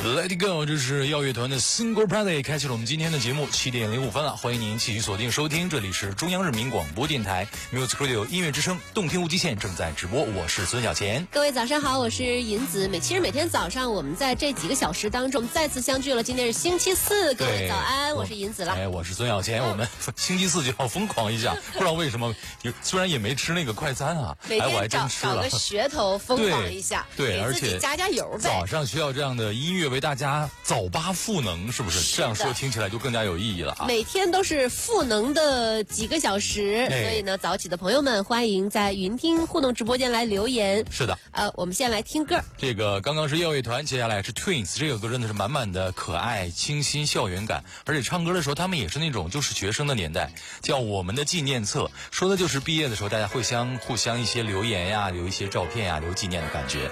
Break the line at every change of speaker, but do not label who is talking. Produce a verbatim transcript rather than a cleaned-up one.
Let It Go， 这是耀乐团的 Single Party， 开启了我们今天的节目，七点零五分了，欢迎您继续锁定收听，这里是中央人民广播电台 Music Radio 音乐之声，动听无极限正在直播，我是孙小贤。
各位早上好，我是银子。每其实每天早上我们在这几个小时当中再次相聚了，今天是星期四，各位早安，我是银子了。
哎，我是孙小贤，我们星期四就要疯狂一下，不知道为什么，虽然也没吃那个快餐啊，
每天
哎，我还真吃了，
找个噱头疯狂一下，
对，对，而且
加加油呗。
早上需要这样的音乐为大家早八赋能，是不是？是这样说听起来就更加有意义了啊！
每天都是赋能的几个小时，
哎、
所以呢，早起的朋友们欢迎在云听互动直播间来留言。
是的，
呃，我们先来听歌。
这个刚刚是耀乐团，接下来是 Twins， 这首歌真的是满满的可爱、清新、校园感，而且唱歌的时候他们也是那种就是学生的年代，叫我们的纪念册，说的就是毕业的时候大家会相互相一些留言呀，留一些照片呀，留纪念的感觉。